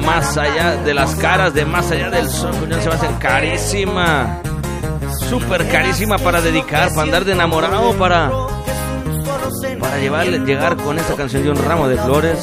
Más Allá de las Caras, de Más Allá del Sol, Julián Sebastián. Carísima, súper carísima para dedicar, para andar de enamorado, para llegar con esta canción de Un Ramo de Flores.